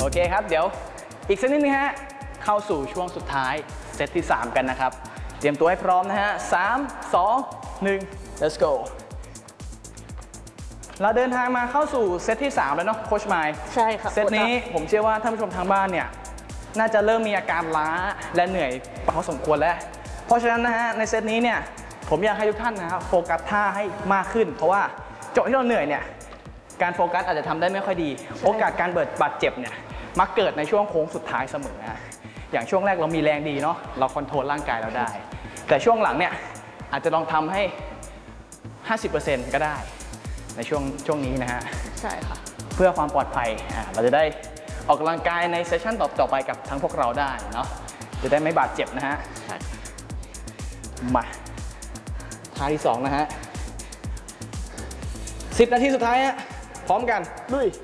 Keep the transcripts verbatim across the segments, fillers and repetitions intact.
โอเคครับเดี๋ยวอีกสักนิดนึงฮะเข้าสู่ช่วงสุดท้ายเซตที่สามกันนะครับเตรียมตัวให้พร้อมนะฮะสาม สอง หนึ่ง let's go เราเดินทางมาเข้าสู่เซตที่สามแล้วเนาะโค้ชไมค์ใช่ครับเซตนี้ผมเชื่อว่าท่านผู้ชมทางบ้านเนี่ยน่าจะเริ่มมีอาการล้าและเหนื่อยพอสมควรแล้วเพราะฉะนั้นนะฮะในเซตนี้เนี่ยผมอยากให้ทุกท่านนะครับโฟกัสท่าให้มากขึ้นเพราะว่าโจทย์ที่เราเหนื่อยเนี่ยการโฟกัสอาจจะทำได้ไม่ค่อยดีโอกาสการเบิดบาดเจ็บเนี่ยมักเกิดในช่วงโค้งสุดท้ายเสมอนะอย่างช่วงแรกเรามีแรงดีเนาะเราคอนโทรลร่างกายเราได้แต่ช่วงหลังเนี่ยอาจจะลองทำให้ ห้าสิบเปอร์เซ็นต์ ก็ได้ในช่วงช่วงนี้นะฮะใช่ค่ะเพื่อความปลอดภัยเราจะได้ออกกำลังกายในเซสชั่นต่อไปกับทั้งพวกเราได้เนาะจะได้ไม่บาดเจ็บนะฮะมาท่าที่สองนะฮะสิบนาทีสุดท้ายฮะพร้อมกันลุย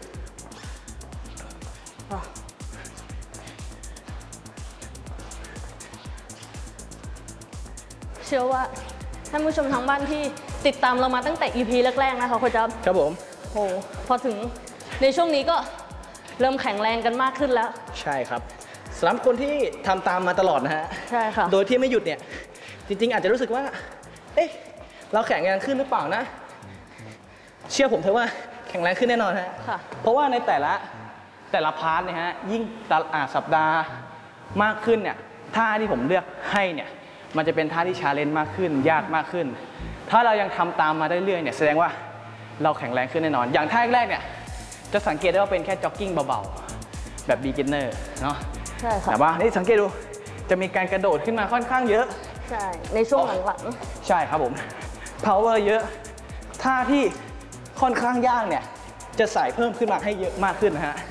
เชื่อว่าท่านผู้ชมทางบ้านที่ติดตามเรามาตั้งแต่ อี พี แรกๆนะคะคุณจ๊อบครับผมโหพอถึงในช่วงนี้ก็เริ่มแข็งแรงกันมากขึ้นแล้วใช่ครับสำหรับคนที่ทำตามมาตลอดนะฮะใช่ค่ะโดยที่ไม่หยุดเนี่ยจริงๆอาจจะรู้สึกว่าเอ๊ะเราแข็งแรงขึ้นหรือเปล่านะเชื่อผมเถอะว่าแข็งแรงขึ้นแน่นอนฮะเพราะว่าในแต่ละแต่ละพาร์ทเนี่ยฮะยิ่งสัปดาห์มากขึ้นเนี่ยท่าที่ผมเลือกให้เนี่ยมันจะเป็นท่าที่ชาเลนจ์มากขึ้นยากมากขึ้นถ้าเรายังทำตามมาได้เรื่อยเนี่ยแสดงว่าเราแข็งแรงขึ้นแน่นอนอย่างท่าแรกเนี่ยจะสังเกตได้ว่าเป็นแค่จ็อกกิ้งเบาๆแบบ beginner เนาะใช่ค่ะแต่ว่านี่สังเกตดูจะมีการกระโดดขึ้นมาค่อนข้างเยอะใช่ในช่วงหลังๆใช่ครับผม power เยอะท่าที่ค่อนข้างยากเนี่ยจะใส่เพิ่มขึ้นมาให้เยอะมากขึ้นนะฮะ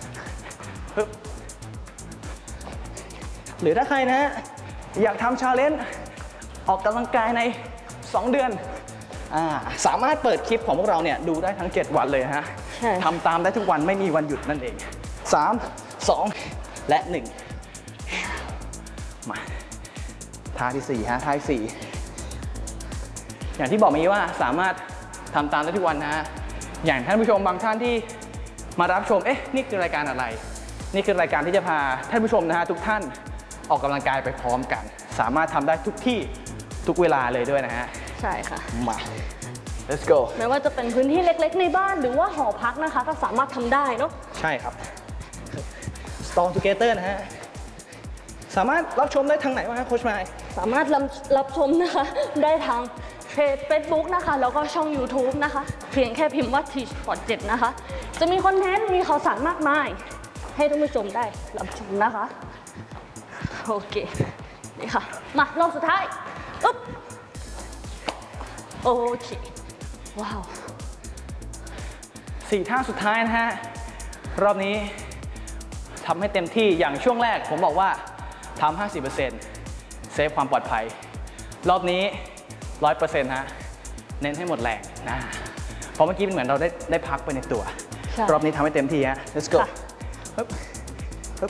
หรือถ้าใครนะอยากทำชาเลนจ์ออกกำลังกายในสองเดือนอ่าสามารถเปิดคลิปของพวกเราเนี่ยดูได้ทั้งเจ็ดวันเลยฮะทำตามได้ทุกวันไม่มีวันหยุดนั่นเองสาม สอง และหนึ่งมาท่าที่สี่ฮะท่าที่สี่อย่างที่บอกเมื่อกี้ว่าสามารถทำตามได้ทุกวันนะฮะอย่างท่านผู้ชมบางท่านที่มารับชมเอ๊ะนี่คือรายการอะไรนี่คือรายการที่จะพาท่านผู้ชมนะฮะทุกท่านออกกำลังกายไปพร้อมกันสามารถทำได้ทุกที่ทุกเวลาเลยด้วยนะฮะใช่ค่ะมา let's go ไม่ว่าจะเป็นพื้นที่เล็กๆในบ้านหรือว่าหอพักนะคะก็สามารถทำได้เนาะใช่ครับ Strong Together นะฮะสามารถรับชมได้ทางไหนบ้างครับโค้ชไมค์สามารถรับชมนะคะได้ทางเพจ Facebook นะคะแล้วก็ช่อง YouTube นะคะเพียงแค่พิมพ์ว่า ที สปอร์ต เจ็ด นะคะจะมีคอนเทนต์มีข่าวสารมากมายให้ท่านผู้ชมได้รับชมนะคะโอเคนี่ค่ะมารอบสุดท้ายอุ๊บโอเคว้าวสี่ท่าสุดท้ายนะฮะรอบนี้ทำให้เต็มที่อย่างช่วงแรกผมบอกว่าทำ ห้าสิบเปอร์เซ็นต์ เซฟความปลอดภัยรอบนี้ ร้อยเปอร์เซ็นต์ ฮะเน้นให้หมดแรงนะเพราะเมื่อกี้เหมือนเราได้ได้พักไปในตัวรอบนี้ทำให้เต็มที่ฮะ let's go ปึ๊บปึ๊บ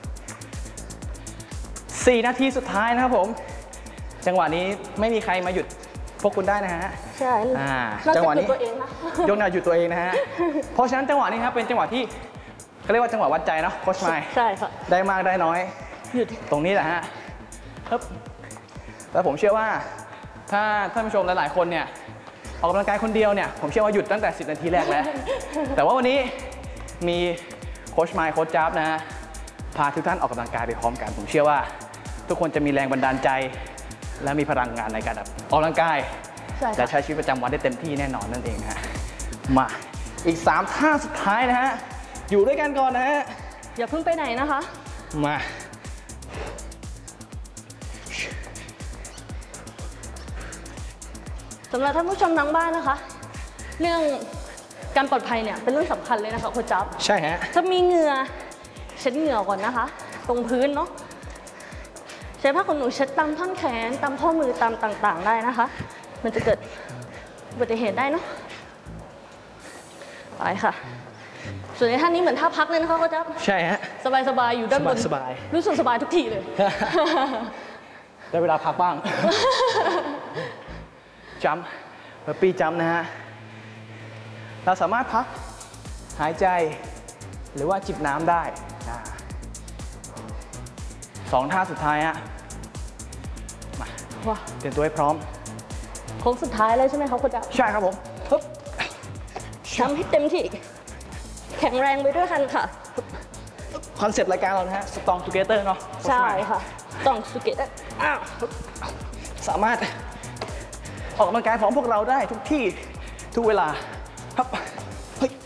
สี่นาทีสุดท้ายนะครับผมจังหวะนี้ไม่มีใครมาหยุดพวกคุณได้นะฮะใช่จังหวะนี้ยกหน้าหยุดตัวเองนะฮะเพราะฉะนั้นจังหวะนี้ครับเป็นจังหวะที่เขาเรียกว่าจังหวะวัดใจเนาะโค้ชไมค์ใช่ค่ะได้มากได้น้อยหยุดตรงนี้แหละฮะครับแล้วผมเชื่อว่าถ้าท่านผู้ชมหลายๆคนเนี่ยออกกำลังกายคนเดียวเนี่ยผมเชื่อว่าหยุดตั้งแต่สิบนาทีแรกแล้วแต่ว่าวันนี้มีโค้ชไมค์โค้ชจ๊าบนะฮะพาทุกท่านออกกำลังกายไปพร้อมกันผมเชื่อว่าทุกคนจะมีแรงบันดาลใจและมีพลังงานในการออกกำลังกายและใช้ชีวิตประจำวันได้เต็มที่แน่นอนนั่นเองฮะมาอีกสามท่าสุดท้ายนะฮะอยู่ด้วยกันก่อนนะฮะอย่าเพิ่งไปไหนนะคะมาสำหรับท่านผู้ชมทางบ้านนะคะเรื่องการปลอดภัยเนี่ยเป็นเรื่องสำคัญเลยนะคะโค้ชจ๊อบใช่ฮะถ้ามีเหงื่อเช็ดเหงื่อก่อนนะคะตรงพื้นเนาะใช้ผ้าขนหนูเช็ดตามท่อนแขนตามข้อมือตามต่างๆได้นะคะมันจะเกิดอุบัติเหตุได้เนาะไปค่ะส่วนในท่านี้เหมือนท่าพักเลยนะคะโค้ชจ๊อบใช่ฮะสบายๆอยู่ด้านบนสบายรู้สึกสบายทุกทีเลยได้เวลาพักบ้างจัมป์เบอร์ปี้จัมป์นะฮะเราสามารถพักหายใจหรือว่าจิบน้ำได้อ่าสองท่าสุดท้ายฮะมาว้าเตรียมตัวให้พร้อมโค้งสุดท้ายเลยใช่ไหมคะคุณจ๊ะใช่ครับผมฮึบทำให้เต็มที่ แข็งแรงไปด้วยกันค่ะคอนเซ็ปต์รายการเรานะฮะ Strong Together เนาะใช่ค่ะ ต้องสุเกตอ้าวสามารถออกกำลังกายพร้อมพวกเราได้ทุกที่ทุกเวลาครับเฮ้ย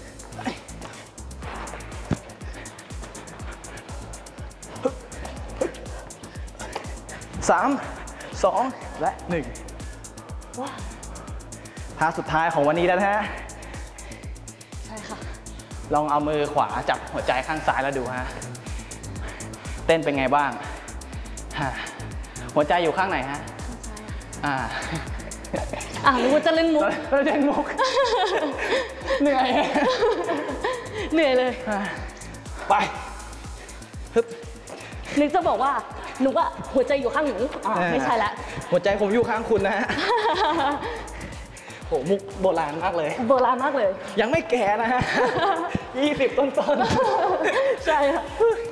สามสองและหนึ่งว้าวท่าสุดท้ายของวันนี้แล้วนะฮะใช่ค่ะลองเอามือขวาจับหัวใจข้างซ้ายแล้วดูฮะ เต้นเป็นไงบ้างฮะหัวใจอยู่ข้างไหนฮะ อ่าอ่ะนึกว่าจะเล่นมุกเราเล่นมุก เหนื่อยเหนื่อยเลยไปฮึบนึกจะบอกว่าหนูว่าหัวใจอยู่ข้างหนูอ๋อไม่ใช่ละหัวใจผมอยู่ข้างคุณนะฮะ โหมุกโบราณมากเลยโบราณมากเลยยังไม่แก่นะฮะ ยี่สิบต้นต้นใช่ค่ะ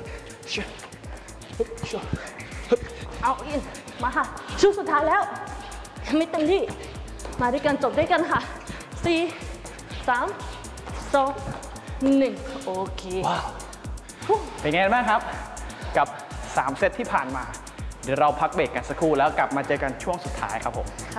เอาอินมาค่ะชุดสุดท้ายแล้วยังไม่เต็มที่ มาด้วยกันจบด้วยกันค่ะสี่สามสองหนึ่งโอเคว้าว เป็นไงบ้างครับ กับสามเซตที่ผ่านมา เดี๋ยวเราพักเบรกกันสักครู่แล้วกลับมาเจอกันช่วงสุดท้ายครับผมค่ะ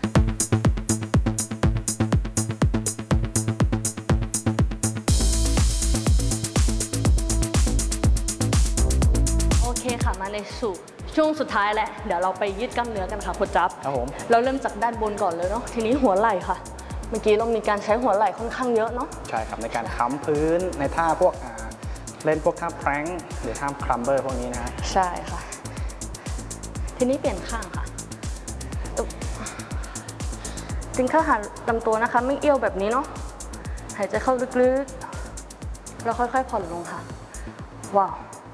โอเคค่ะ มาในสู่ช่วงสุดท้ายแล้วเดี๋ยวเราไปยืดกล้ามเนื้อกันค่ะคุณจับครับผมเราเริ่มจากด้านบนก่อนเลยเนาะทีนี้หัวไหล่ค่ะ เมื่อกี้เรามีการใช้หัวไหล่ค่อนข้างเยอะเนาะใช่ครับในการค้ำพื้นในท่าพวกอ่าเล่นพวกท่าแพร้งหรือท่าคลัมเบอร์พวกนี้นะฮะใช่ค่ะ ทีนี้เปลี่ยนข้างค่ะตุ๊บดึงเข้าหาลำตัวนะคะ ไม่เอี้ยวแบบนี้เนาะหายใจเข้าลึกๆแล้วค่อยๆผ่อนลงค่ะ ว้าว